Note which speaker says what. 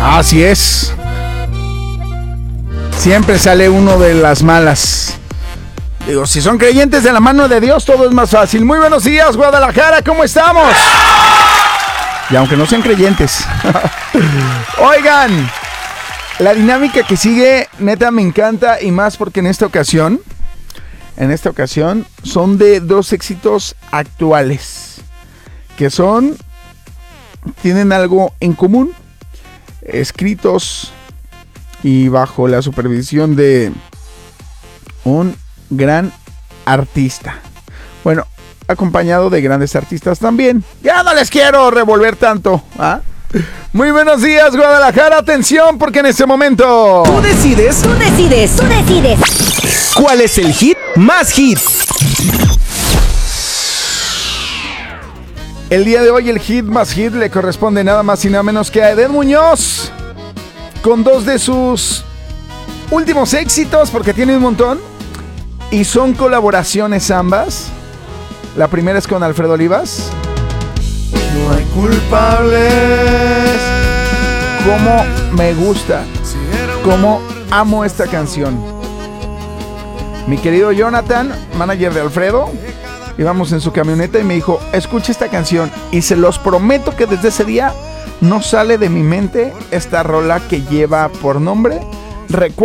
Speaker 1: Así es. Siempre sale uno de las malas. Digo, si son creyentes de la mano de Dios, todo es más fácil. Muy buenos días, Guadalajara, ¿cómo estamos? Y aunque no sean creyentes. Oigan, la dinámica que sigue, neta, me encanta. Y más porque en esta ocasión son de dos éxitos actuales. Que tienen algo en común. Escritos y bajo la supervisión de un gran artista. Bueno, acompañado de grandes artistas también. Ya no les quiero revolver tanto, ¿ah? Muy buenos días, Guadalajara. Atención, porque en este momento
Speaker 2: Tú decides ¿cuál es el hit más hit?
Speaker 1: El día de hoy el hit más hit le corresponde nada más y nada menos que a Edén Muñoz, con dos de sus últimos éxitos, porque tiene un montón, y son colaboraciones ambas. La primera es con Alfredo Olivas. No hay culpables. Cómo me gusta, cómo amo esta canción. Mi querido Jonathan, manager de Alfredo, íbamos en su camioneta y me dijo, escucha esta canción, y se los prometo que desde ese día no sale de mi mente esta rola que lleva por nombre Recuerdo.